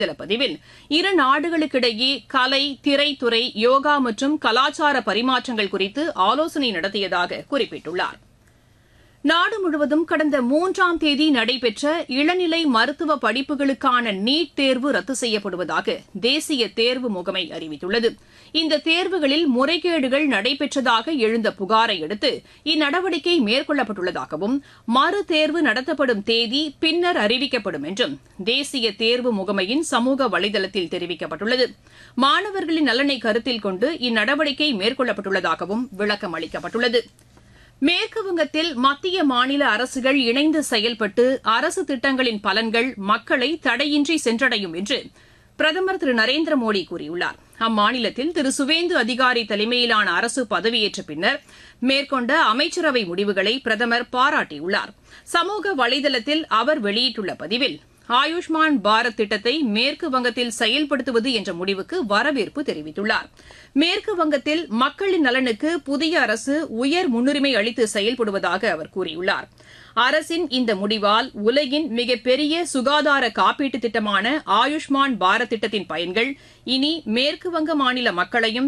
பதிவில் இரு நாடுகளுக்கிடையே கலை, திரைத்துறை, யோகா மற்றும் கலாச்சார பரிமாற்றங்கள் குறித்து ஆலோசனை நடத்தியதாக குறிப்பிட்டுள்ளார். நாடு முழுவதும் கடந்த 3ஆம் தேதி நடைபெற்ற இளநிலை மருத்துவ படிப்புகளுக்கான நீட் தேர்வு ரத்து செய்யப்படுவதாக தேசிய தேர்வு முகமை அறிவித்துள்ளது. இந்த தேர்வுகளில் முறைகேடுகள் நடைபெற்றதாக எழுந்த புகாரை அடுத்து இந்நடவடிக்கை மேற்கொள்ளப்பட்டுள்ளதாகவும் மறு தேர்வு நடத்தப்படும் தேதி பின்னர் அறிவிக்கப்படும் என்றும் தேசிய தேர்வு முகமையின் சமூக வலைதளத்தில் தெரிவிக்கப்பட்டுள்ளது. மாணவர்களின் நலனை கருத்தில் கொண்டு இந்நடவடிக்கை மேற்கொள்ளப்பட்டுள்ளதாகவும் விளக்கம் அளிக்கப்பட்டுள்ளது. மேற்குவங்கத்தில் மத்திய மாநில அரசுகள் இணைந்து செயல்பட்டு அரசு திட்டங்களின் பலன்கள் மக்களை தடையின்றி சென்றடையும் என்று பிரதமர் திரு நரேந்திர மோடி கூறியுள்ளார். அம்மாநிலத்தில் திரு சுவேந்து அதிகாரி தலைமையிலான அரசு பதவியேற்ற பின்னர் மேற்கொண்ட அமைச்சரவை முடிவுகளை பிரதமர் பாராட்டியுள்ளார். சமூக வலைதளத்தில் அவர் வெளியிட்டுள்ள பதிவில் ஆயுஷ்மான் பாரத் திட்டத்தை மேற்கு வங்கத்தில் செயல்படுத்துவது என்ற முடிவுக்கு வரவேற்பு தெரிவித்துள்ளார். மேற்கு வங்கத்தில் மக்களின் நலனுக்கு புதிய அரசு உயர் முன்னுரிமை அளித்து செயல்படுவதாக அவர் கூறியுள்ளார். அரசின் இந்த முடிவால் உலகின் மிகப்பெரிய சுகாதார காப்பீட்டு திட்டமான ஆயுஷ்மான் பாரத் திட்டத்தின் பயன்கள் இனி மேற்குவங்க மாநில மக்களையும்